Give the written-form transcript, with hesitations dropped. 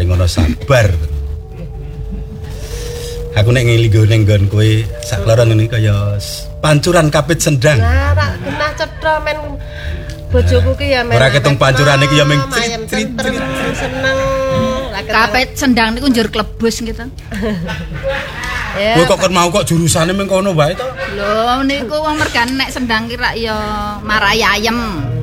ngono sabar. Aku nek ngelingo ning nggon kowe sakloro ngene kaya pancuran kapit sendang. Nah, rak genah cetha men bojoku ki ya men. Ora ketung pancuran iki ya ming trit seneng. Kapit sendang niku njur klebus gitu. Ya. Kowe kok mau kok jurusane ming kono wae to? Lho niku wong mergan nek sendang ki rak ya marai ayem.